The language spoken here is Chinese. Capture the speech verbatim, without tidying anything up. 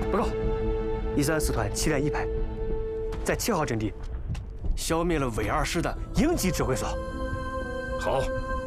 报告，一三四团七连一排，在七号阵地消灭了伪二师的营级指挥所。 好，